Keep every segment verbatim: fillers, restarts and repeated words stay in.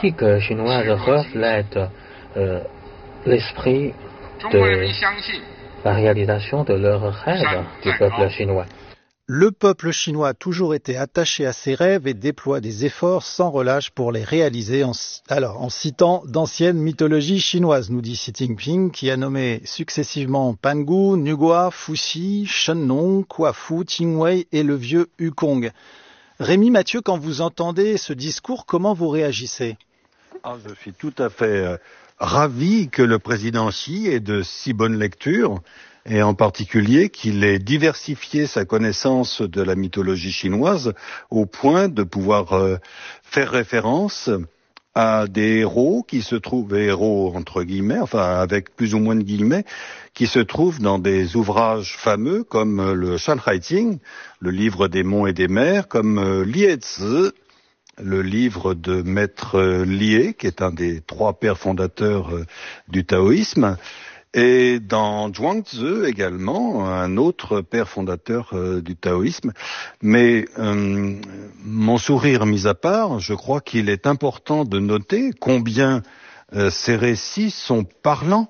politique chinoise reflète euh, l'esprit de la réalisation de leurs rêves du peuple chinois. Le peuple chinois a toujours été attaché à ses rêves et déploie des efforts sans relâche pour les réaliser, en, alors, en citant d'anciennes mythologies chinoises, nous dit Xi Jinping, qui a nommé successivement Pangu, Nugua, Fuxi, Shennong, Kuafu, Qingwei et le vieux Yukong. Rémi Mathieu, quand vous entendez ce discours, comment vous réagissez ? Ah, je suis tout à fait euh, ravi que le président Xi ait de si bonnes lectures, et en particulier qu'il ait diversifié sa connaissance de la mythologie chinoise au point de pouvoir euh, faire référence à des héros qui se trouvent, héros entre guillemets, enfin avec plus ou moins de guillemets, qui se trouvent dans des ouvrages fameux comme le Shanhaijing, le livre des monts et des mers, comme euh, Liezi, le livre de Maître Lié, qui est un des trois pères fondateurs euh, du taoïsme, et dans Zhuangzi également, un autre père fondateur euh, du taoïsme. Mais euh, mon sourire mis à part, je crois qu'il est important de noter combien euh, ces récits sont parlants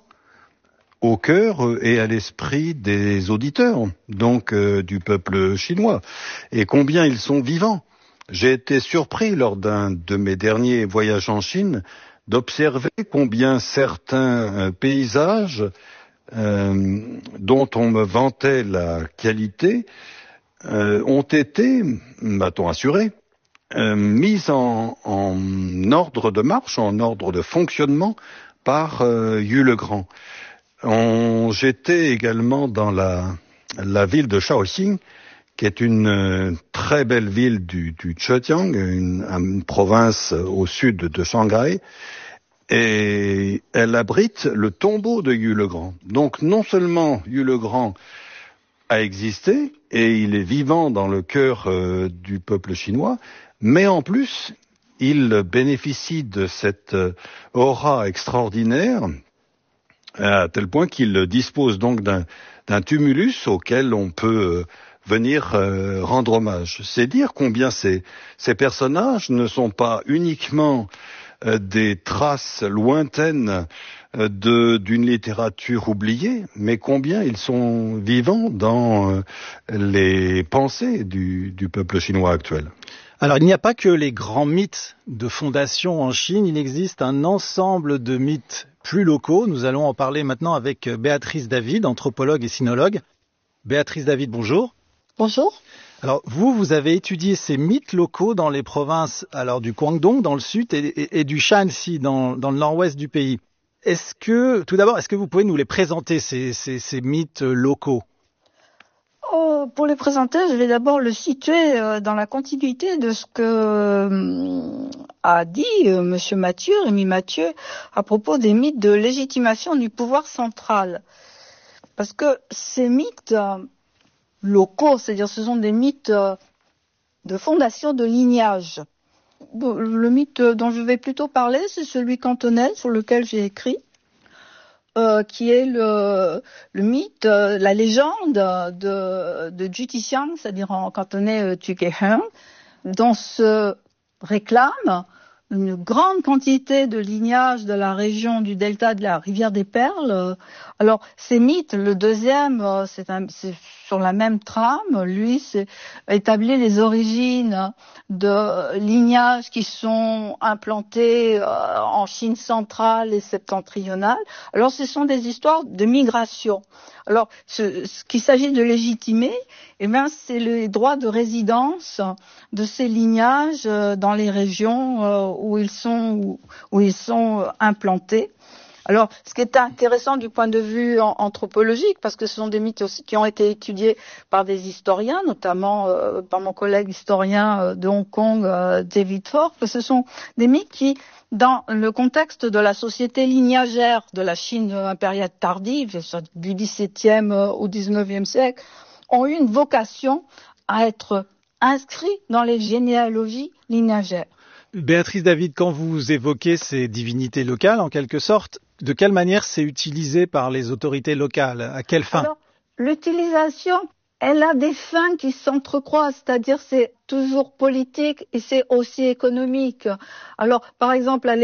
au cœur et à l'esprit des auditeurs, donc euh, du peuple chinois, et combien ils sont vivants. J'ai été surpris lors d'un de mes derniers voyages en Chine d'observer combien certains euh, paysages euh, dont on me vantait la qualité euh, ont été, m'a-t-on assuré, euh, mis en, en ordre de marche, en ordre de fonctionnement par euh, Yu le Grand. On, j'étais également dans la, la ville de Shaoxing, qui est une euh, très belle ville du, du Zhejiang, une, une province au sud de Shanghai, et elle abrite le tombeau de Yu le Grand. Donc non seulement Yu le Grand a existé, et il est vivant dans le cœur euh, du peuple chinois, mais en plus, il bénéficie de cette euh, aura extraordinaire, à tel point qu'il dispose donc d'un, d'un tumulus auquel on peut euh, venir euh, rendre hommage. C'est dire combien ces, ces personnages ne sont pas uniquement euh, des traces lointaines euh, de, d'une littérature oubliée, mais combien ils sont vivants dans euh, les pensées du, du peuple chinois actuel. Alors, il n'y a pas que les grands mythes de fondation en Chine, il existe un ensemble de mythes plus locaux. Nous allons en parler maintenant avec Béatrice David, anthropologue et sinologue. Béatrice David, bonjour. Bonjour. Alors, vous, vous avez étudié ces mythes locaux dans les provinces alors du Guangdong, dans le sud, et, et, et du Shanxi, dans, dans le nord-ouest du pays. Est-ce que, tout d'abord, est-ce que vous pouvez nous les présenter, ces, ces, ces mythes locaux ? Oh, pour les présenter, je vais d'abord le situer euh, dans la continuité de ce que euh, a dit euh, Monsieur Mathieu, Rémi Mathieu, à propos des mythes de légitimation du pouvoir central. Parce que ces mythes euh, locaux, c'est-à-dire ce sont des mythes euh, de fondation de lignage. Le mythe dont je vais plutôt parler, c'est celui cantonais sur lequel j'ai écrit. Euh, qui est le, le mythe, euh, la légende de, de Jutixiang, c'est-à-dire en cantonais euh, Tuqueheng, dont se réclame une grande quantité de lignages de la région du delta de la rivière des Perles. Alors, ces mythes, le deuxième, euh, c'est, un, c'est sur la même trame. Lui, c'est établir les origines de lignages qui sont implantés euh, en Chine centrale et septentrionale. Alors, ce sont des histoires de migration. Alors, ce, ce qu'il s'agit de légitimer, eh bien, c'est les droits de résidence de ces lignages euh, dans les régions euh, où ils sont où, où ils sont euh, implantés. Alors, ce qui est intéressant du point de vue en, anthropologique, parce que ce sont des mythes aussi qui ont été étudiés par des historiens, notamment euh, par mon collègue historien euh, de Hong Kong, euh, David Thorpe, ce sont des mythes qui, dans le contexte de la société lignagère de la Chine impériale tardive, du dix-septième au dix-neuvième siècle, ont eu une vocation à être inscrits dans les généalogies lignagères. Béatrice David, quand vous évoquez ces divinités locales, en quelque sorte, de quelle manière c'est utilisé par les autorités locales ? À quelle fin ? Alors, l'utilisation, elle a des fins qui s'entrecroisent, c'est-à-dire c'est toujours politique et c'est aussi économique. Alors, par exemple, à